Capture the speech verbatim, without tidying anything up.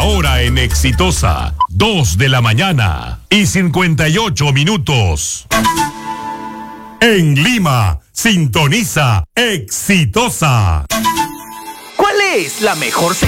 hora en Exitosa, dos de la mañana y cincuenta y ocho minutos. En Lima, sintoniza Exitosa. ¿Cuál es la mejor